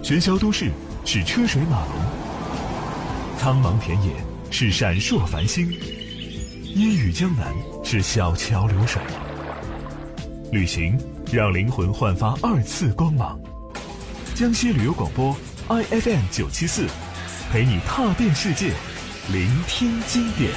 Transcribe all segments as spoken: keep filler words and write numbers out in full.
喧嚣都市是车水马龙，苍茫田野是闪烁繁星，烟雨江南是小桥流水。旅行让灵魂焕发二次光芒。江西旅游广播 I F M 九七四，陪你踏遍世界，聆听经典。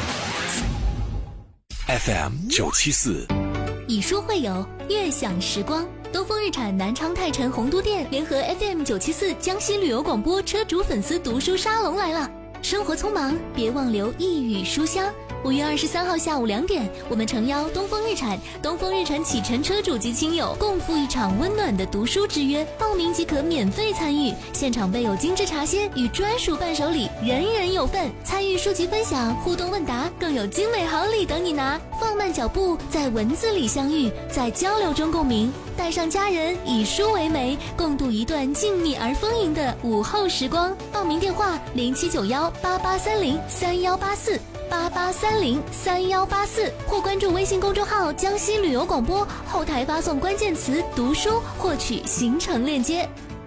F M 九七四， 以书会友，悦享时光。东风日产南昌泰城洪都店联合 F M 九七四江西旅游广播车主粉丝读书沙龙来了。生活匆忙，别忘留一语书香。五月二十三号下午两点，我们诚邀东风日产、东风日产启辰车主及亲友共赴一场温暖的读书之约，报名即可免费参与，现场备有精致茶歇与专属伴手礼，人人有份。参与书籍分享、互动问答，更有精美好礼等你拿。放慢脚步，在文字里相遇，在交流中共鸣，带上家人，以书为媒，共度一段静谧而丰盈的午后时光。报名电话零七九幺八八三零三幺八四。八八三零三幺八四，或关注微信公众号江西旅游广播，后台发送关键词读书获取行程链接。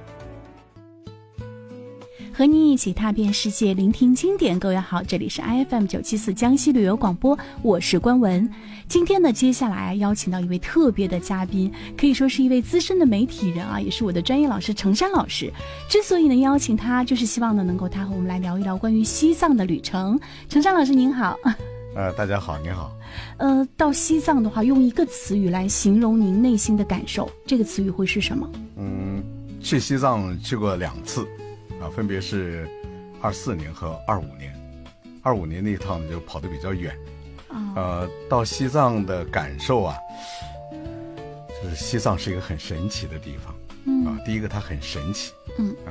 和你一起踏遍世界，聆听经典。各位好，这里是 I F M 九七四江西旅游广播，我是关文。今天呢，接下来邀请到一位特别的嘉宾，可以说是一位资深的媒体人啊，也是我的专业老师程山老师。之所以能邀请他，就是希望呢能够他和我们来聊一聊关于西藏的旅程。程山老师您好。 呃，大家好，您好。 呃，到西藏的话，用一个词语来形容您内心的感受，这个词语会是什么？嗯， 去西藏去过两次。啊，分别是二四年和二五年。二五年那一趟就跑得比较远，呃，到西藏的感受啊，就是西藏是一个很神奇的地方。嗯，啊，第一个它很神奇。嗯。